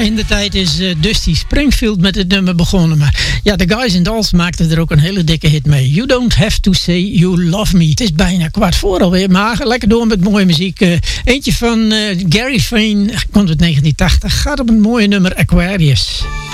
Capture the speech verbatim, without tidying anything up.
in de tijd is uh, Dusty Springfield met het nummer begonnen. Maar ja, de Guys and Dolls maakten er ook een hele dikke hit mee. You Don't Have To Say You Love Me. Het is bijna kwart voor alweer, maar lekker door met mooie muziek. Uh, eentje van uh, Gary Fane, komt uit negentien tachtig. Gaat op een mooie nummer Aquarius.